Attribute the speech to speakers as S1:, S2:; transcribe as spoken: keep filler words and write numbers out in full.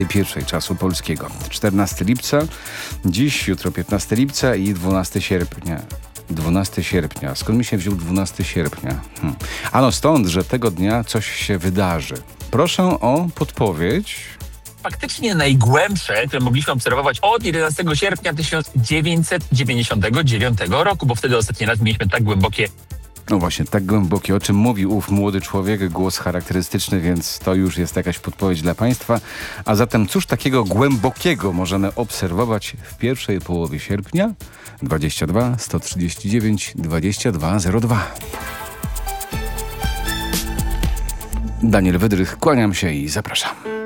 S1: pierwszej czasu polskiego. czternastego lipca, dziś, jutro piętnastego lipca i dwunastego sierpnia. dwunastego sierpnia. Skąd mi się wziął dwunastego sierpnia? Hmm. Ano stąd, że tego dnia coś się wydarzy. Proszę o podpowiedź.
S2: Faktycznie najgłębsze, które mogliśmy obserwować od jedenastego sierpnia tysiąc dziewięćset dziewięćdziesiątego dziewiątego roku, bo wtedy ostatni raz mieliśmy tak głębokie.
S1: No właśnie, tak głębokie, o czym mówił ów młody człowiek, głos charakterystyczny, więc to już jest jakaś podpowiedź dla Państwa. A zatem cóż takiego głębokiego możemy obserwować w pierwszej połowie sierpnia? dwadzieścia dwa, sto trzydzieści dziewięć, dwadzieścia dwa zero dwa. Daniel Wydrych, kłaniam się i zapraszam.